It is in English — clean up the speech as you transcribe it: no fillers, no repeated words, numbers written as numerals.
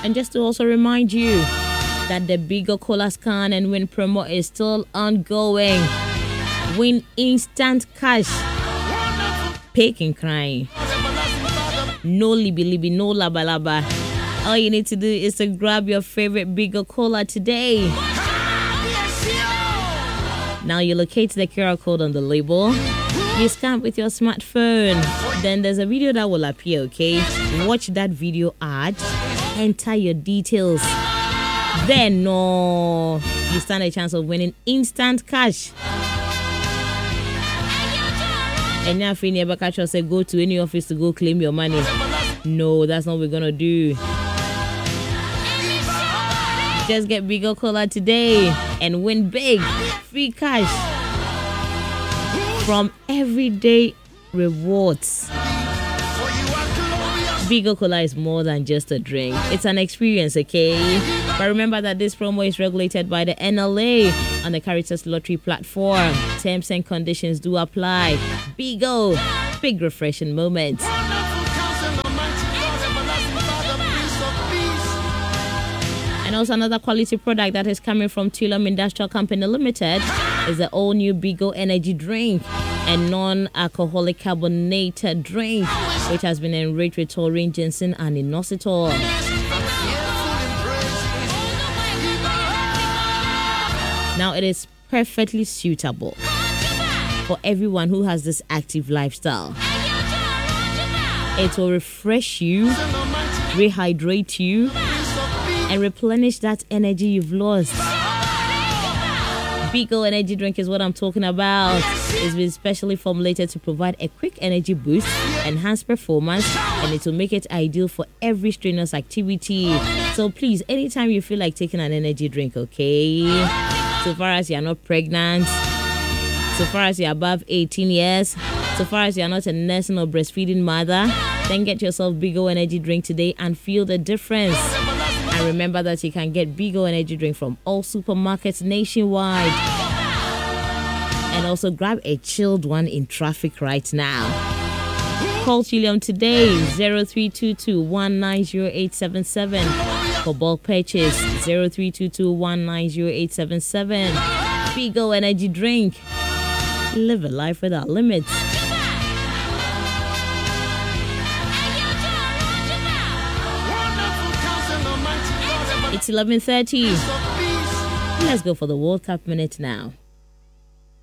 And just to also remind you that the Bigo Cola Scan and Win promo is still ongoing. Win instant cash. Pick and cry. No libby, no laba. All you need to do is to grab your favorite Bigo Cola today. Now you locate the QR code on the label. You scan with your smartphone. Then there's a video that will appear, okay? Watch that video ad. Enter your details. Then you stand a chance of winning instant cash. And now free never catch us say go to any office to go claim your money. No, that's not what we're gonna do. Just get Bigo Cola today and win big. Free cash from everyday rewards. Bigo Cola is more than just a drink. It's an experience, okay? But remember that this promo is regulated by the NLA on the Caritas Lottery platform. Terms and conditions do apply. Bigo, big refreshing moments. And also another quality product that is coming from Tulum Industrial Company Limited is the all-new Bigo Energy Drink, a non-alcoholic carbonated drink which has been enriched with taurine, ginseng and inositol. Now it is perfectly suitable for everyone who has this active lifestyle. It will refresh you, rehydrate you, and replenish that energy you've lost. Bigo Energy Drink is what I'm talking about. It's been specially formulated to provide a quick energy boost, enhance performance, and it will make it ideal for every strenuous activity. So please, anytime you feel like taking an energy drink, okay? So far as you're not pregnant, so far as you're above 18 years, so far as you're not a nursing or breastfeeding mother, then get yourself Bigo Energy Drink today and feel the difference. And remember that you can get Bigo Energy Drink from all supermarkets nationwide. And also grab a chilled one in traffic right now. Call Chillium today, 0322-190877. For bulk purchase, 0322-190877. Bigo Energy Drink. Live a life without limits. It's 11:30. Let's go for the World Cup minute now.